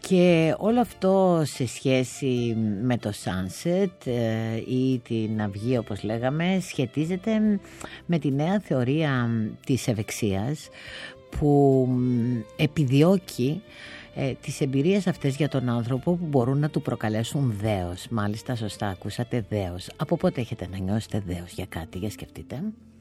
Και όλο αυτό σε σχέση με το sunset ή την αυγή όπως λέγαμε σχετίζεται με τη νέα θεωρία της ευεξίας που επιδιώκει τις εμπειρίες αυτές για τον άνθρωπο που μπορούν να του προκαλέσουν δέος. Μάλιστα σωστά ακούσατε, δέος. Από πότε έχετε να νιώσετε δέος για κάτι, για σκεφτείτε.